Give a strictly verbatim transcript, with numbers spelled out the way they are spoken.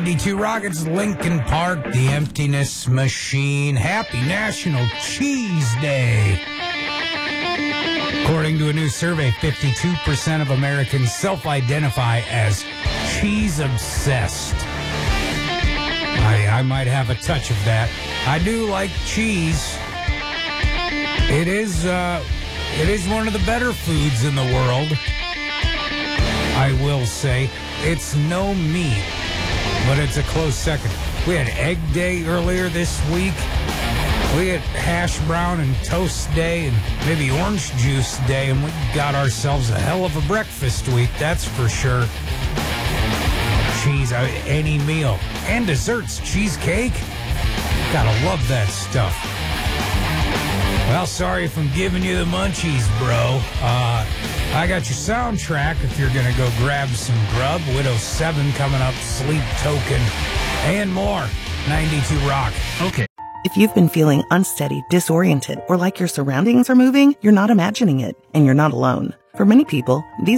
ninety-two Rockets, Lincoln Park, the Emptiness Machine. Happy National Cheese Day. According to a new survey, fifty-two percent of Americans self-identify as cheese-obsessed. I, I might have a touch of that. I do like cheese. It is, uh, it is one of the better foods in the world. I will say. It's no meat, but it's a close second. We had Egg Day earlier this week. We had Hash Brown and Toast Day and maybe Orange Juice Day, and we got ourselves a hell of a breakfast week, that's for sure. Cheese, any meal. And desserts, cheesecake. Gotta love that stuff. Well, sorry if I'm giving you the munchies, bro. Uh, I got your soundtrack if you're gonna go grab some grub. Widow seven coming up, Sleep Token, and more. ninety-two Rock. Okay. If you've been feeling unsteady, disoriented, or like your surroundings are moving, you're not imagining it, and you're not alone. For many people, these